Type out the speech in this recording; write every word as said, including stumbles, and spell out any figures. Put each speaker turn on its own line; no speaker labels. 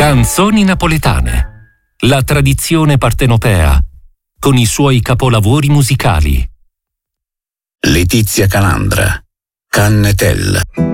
Canzoni napoletane. La tradizione partenopea con i suoi capolavori musicali.
Letizia Calandra, Cannetella.